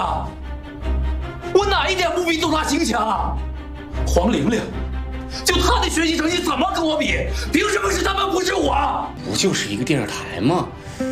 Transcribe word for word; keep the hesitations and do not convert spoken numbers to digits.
啊？我哪一点不比杜拉清强？黄玲玲，就她的学习成绩怎么跟我比？凭什么是他们不是我？ 不就是一个电视台吗？